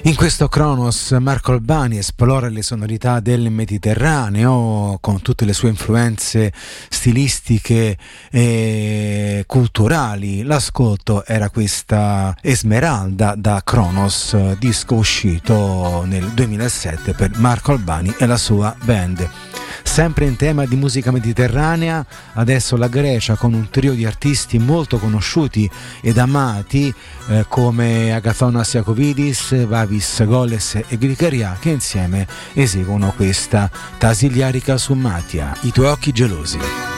In questo Kronos Marco Albani esplora le sonorità del Mediterraneo con tutte le sue influenze stilistiche e culturali. L'ascolto era questa Esmeralda da Kronos, disco uscito nel 2007 per Marco Albani e la sua band. Sempre in tema di musica mediterranea, adesso la Grecia con un trio di artisti molto conosciuti ed amati come Agathonas Iacovidis, Vavis Goles e Glicaria, che insieme eseguono questa Tasiliarica Summatia, I tuoi occhi gelosi.